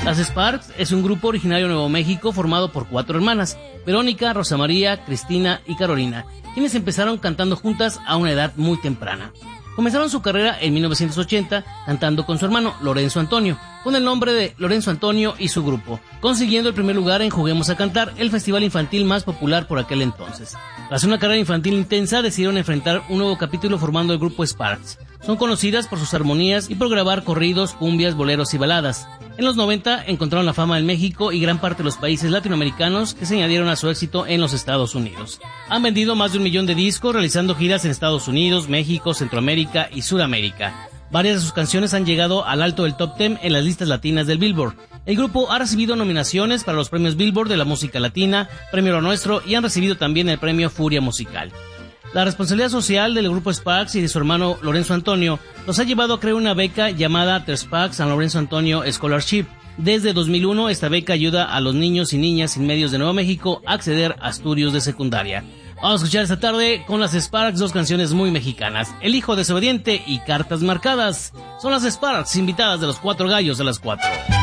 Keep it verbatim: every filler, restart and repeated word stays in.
Las Sparks es un grupo originario de Nuevo México formado por cuatro hermanas, Verónica, Rosa María, Cristina y Carolina, quienes empezaron cantando juntas a una edad muy temprana. Comenzaron su carrera en mil novecientos ochenta cantando con su hermano Lorenzo Antonio, con el nombre de Lorenzo Antonio y su grupo, consiguiendo el primer lugar en Juguemos a Cantar, el festival infantil más popular por aquel entonces. Tras una carrera infantil intensa, decidieron enfrentar un nuevo capítulo formando el grupo Sparks. Son conocidas por sus armonías y por grabar corridos, cumbias, boleros y baladas. En los noventa encontraron la fama en México y gran parte de los países latinoamericanos que se añadieron a su éxito en los Estados Unidos. Han vendido más de un millón de discos realizando giras en Estados Unidos, México, Centroamérica y Sudamérica. Varias de sus canciones han llegado al alto del top diez en las listas latinas del Billboard. El grupo ha recibido nominaciones para los premios Billboard de la música latina, Premio Lo Nuestro y han recibido también el premio Furia Musical. La responsabilidad social del grupo Sparks y de su hermano Lorenzo Antonio los ha llevado a crear una beca llamada The Sparks and Lorenzo Antonio Scholarship. Desde dos mil uno, esta beca ayuda a los niños y niñas sin medios de Nuevo México a acceder a estudios de secundaria. Vamos a escuchar esta tarde con las Sparks dos canciones muy mexicanas, El Hijo Desobediente y Cartas Marcadas. Son las Sparks invitadas de los Cuatro Gallos de las Cuatro.